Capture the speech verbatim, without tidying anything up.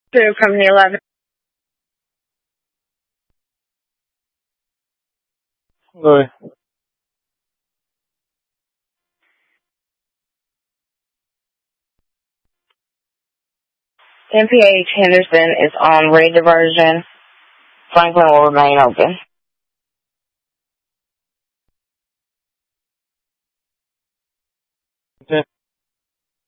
Two from the eleven. Louis. M P H Henderson is on rate diversion. Franklin will remain open.